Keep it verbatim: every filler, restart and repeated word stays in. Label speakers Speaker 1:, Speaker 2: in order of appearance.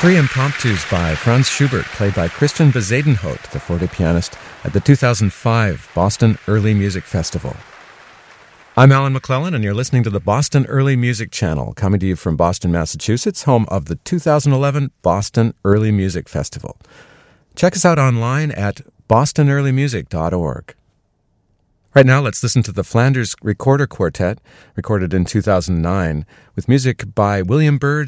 Speaker 1: Three Impromptus by Franz Schubert, played by Christian Bezuidenhout, the forte pianist, at the two thousand five Boston Early Music Festival. I'm Alan McClellan, and you're listening to the Boston Early Music Channel, coming to you from Boston, Massachusetts, home of the two thousand eleven Boston Early Music Festival. Check us out online at boston early music dot org. Right now, let's listen to the Flanders Recorder Quartet, recorded in two thousand nine, with music by William Byrd